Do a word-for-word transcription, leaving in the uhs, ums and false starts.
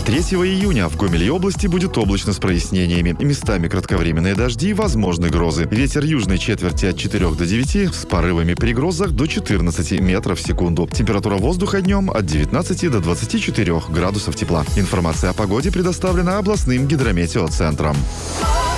третьего июня в Гомеле области будет облачно с прояснениями. Местами кратковременные дожди, возможны грозы. Ветер южной четверти от четырёх до девяти, с порывами при грозах до четырнадцати метров в секунду. Температура воздуха днем от девятнадцати до двадцати четырёх градусов тепла. Информация о погоде предоставлена областным гидрометеоцентром.